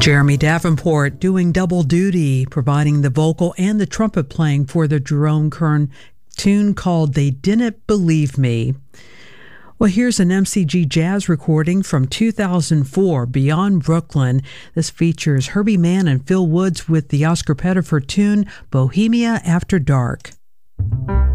Jeremy Davenport doing double duty, providing the vocal and the trumpet playing for the Jerome Kern tune called They Didn't Believe Me. Well, here's an MCG jazz recording from 2004, Beyond Brooklyn. This features Herbie Mann and Phil Woods with the Oscar Pettiford tune, Bohemia After Dark.